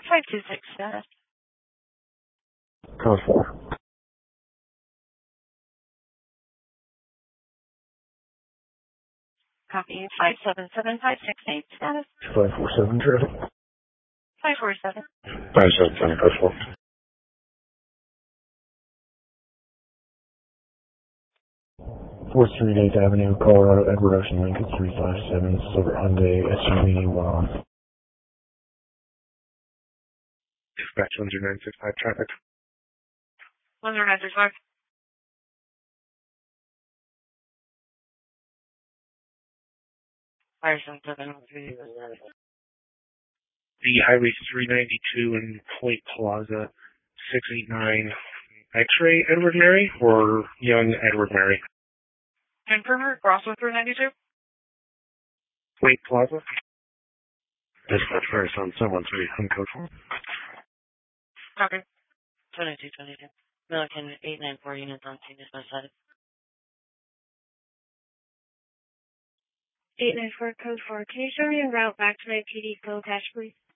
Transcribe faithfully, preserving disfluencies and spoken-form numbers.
five two six status. Code four. Copy. five seven seven five six eight status. five four seven zero. five four seven. five seven seven, code four. four three eighth Avenue, Colorado, Edward Ocean, Lincoln three five seven, Silver Hyundai, S U V, one. Dispatch one zero nine six five, traffic. one zero nine six five. five seven seven three. The Highway three ninety-two in Point Plaza, six eight nine, X-ray Edward Mary, or Young Edward Mary? Confirmer, Crossway three ninety-two. Point Plaza. Dispatch Paris on seven one three, on code four. Copy. twenty-two twenty-two. Milliken eight nine four units on scene dispatch side. eight nine four, code four. Can you show me a route back to my P D full cache, please?